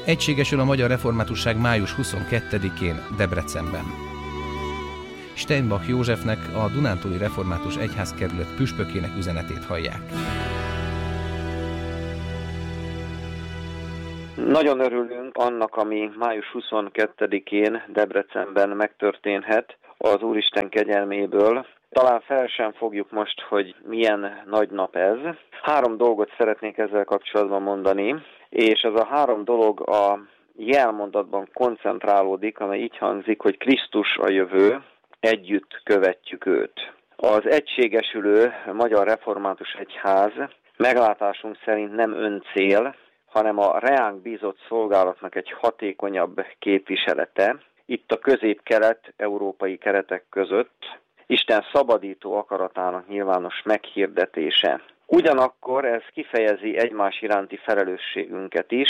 Egységesül a Magyar Reformátusság május 22-én Debrecenben. Steinbach Józsefnek, a Dunántúli Református Egyházkerület püspökének üzenetét hallják. Nagyon örülünk annak, ami május 22-én Debrecenben megtörténhet az Úristen kegyelméből. Talán fel sem fogjuk most, hogy milyen nagy nap ez. 3 dolgot szeretnék ezzel kapcsolatban mondani, és ez a 3 dolog a jelmondatban koncentrálódik, amely így hangzik, hogy Krisztus a jövő, együtt követjük őt. Az egységesülő Magyar Református Egyház meglátásunk szerint nem öncél, hanem a reánk bízott szolgálatnak egy hatékonyabb képviselete, itt a közép-kelet-európai keretek között, Isten szabadító akaratának nyilvános meghirdetése. Ugyanakkor ez kifejezi egymás iránti felelősségünket is,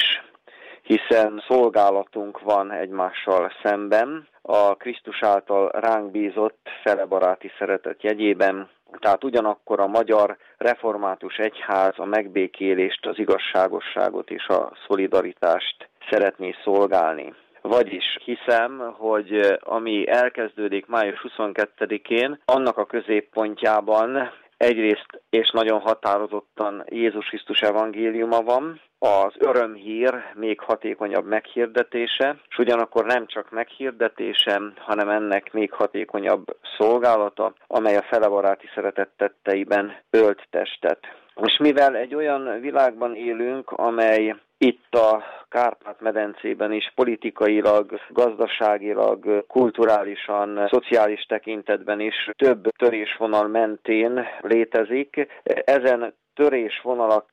hiszen szolgálatunk van egymással szemben, a Krisztus által ránk bízott felebaráti szeretet jegyében. Tehát ugyanakkor a Magyar Református Egyház a megbékélést, az igazságosságot és a szolidaritást szeretné szolgálni. Vagyis hiszem, hogy ami elkezdődik május 22-én, annak a középpontjában egyrészt és nagyon határozottan Jézus Krisztus evangéliuma van, az örömhír még hatékonyabb meghirdetése, és ugyanakkor nem csak meghirdetése, hanem ennek még hatékonyabb szolgálata, amely a felebaráti szeretet tetteiben ölt testet. És mivel egy olyan világban élünk, amely itt a Kárpát-medencében is politikailag, gazdaságilag, kulturálisan, szociális tekintetben is több törésvonal mentén létezik, ezen törésvonalak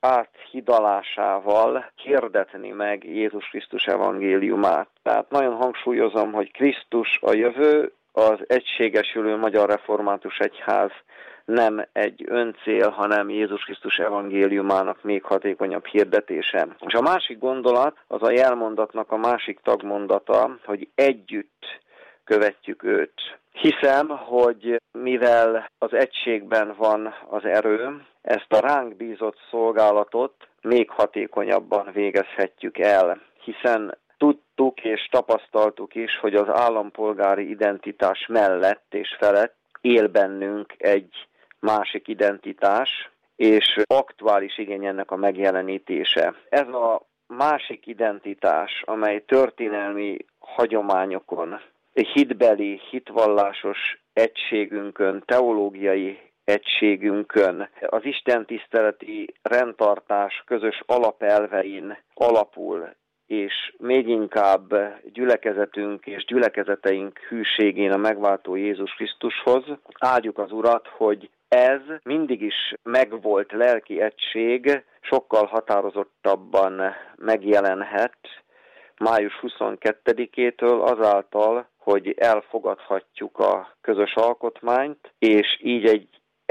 áthidalásával hirdetni meg Jézus Krisztus evangéliumát. Tehát nagyon hangsúlyozom, hogy Krisztus a jövő, az egységesülő Magyar Református Egyház nem egy öncél, hanem Jézus Krisztus evangéliumának még hatékonyabb hirdetése. És a másik gondolat, az a jelmondatnak a másik tagmondata, hogy együtt követjük őt. Hiszem, hogy mivel az egységben van az erő, ezt a ránk bízott szolgálatot még hatékonyabban végezhetjük el, hiszen tudtuk és tapasztaltuk is, hogy az állampolgári identitás mellett és felett él bennünk egy másik identitás, és aktuális igény ennek a megjelenítése. Ez a másik identitás, amely történelmi hagyományokon, hitbeli, hitvallásos egységünkön, teológiai egységünkön, az istentiszteleti rendtartás közös alapelvein alapul, és még inkább gyülekezetünk és gyülekezeteink hűségén a megváltó Jézus Krisztushoz. Áldjuk az Urat, hogy ez mindig is megvolt lelki egység, sokkal határozottabban megjelenhet május 22-től azáltal, hogy elfogadhatjuk a közös alkotmányt, és így egy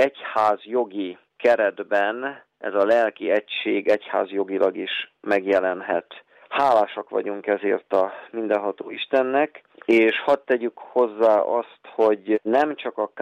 egyházjogi keretben ez a lelki egység egyházjogilag is megjelenhet. Hálásak vagyunk ezért a mindenható Istennek, és hadd tegyük hozzá azt, hogy nem csak a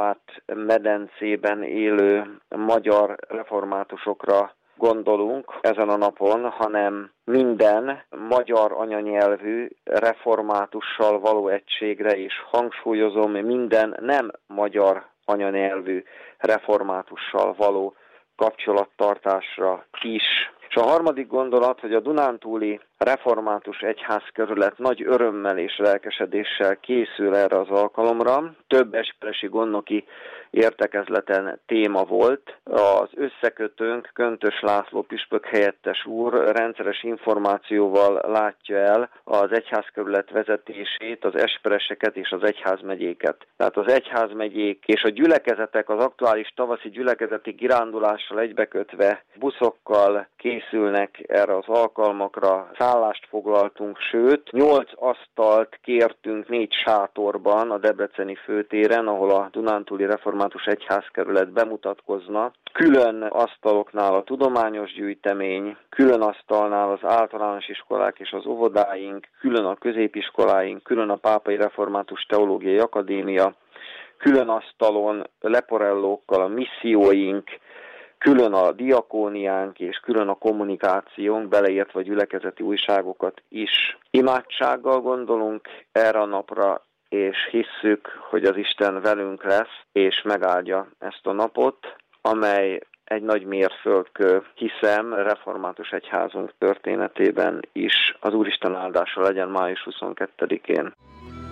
Kárpát-medencében élő magyar reformátusokra gondolunk ezen a napon, hanem minden magyar anyanyelvű reformátussal való egységre, és hangsúlyozom, minden nem magyar anyanyelvű reformátussal való kapcsolattartásra is. És a harmadik gondolat, hogy a Dunántúli Református Egyházkerület nagy örömmel és lelkesedéssel készül erre az alkalomra. Több esperesi gondnoki értekezleten téma volt. Az összekötőnk, Köntös László püspök helyettes úr rendszeres információval látja el az egyházkerület vezetését, az espereseket és az egyházmegyéket. Tehát az egyházmegyék és a gyülekezetek az aktuális tavaszi gyülekezeti kirándulással egybekötve buszokkal készülnek erre az alkalmakra. Szállást foglaltunk, sőt 8 asztalt kértünk 4 sátorban a debreceni főtéren, ahol a Dunántúli Református Egyházkerület bemutatkozna. Külön asztaloknál a tudományos gyűjtemény, külön asztalnál az általános iskolák és az óvodáink, külön a középiskoláink, külön a Pápai Református Teológiai Akadémia, külön asztalon leporellókkal a misszióink, külön a diakóniánk és külön a kommunikációnk, beleértve a gyülekezeti újságokat is. Imádsággal gondolunk erre a napra, és hisszük, hogy az Isten velünk lesz, és megáldja ezt a napot, amely egy nagy mérföldkő, hiszem, református egyházunk történetében is az Úristen áldása legyen május 22-én.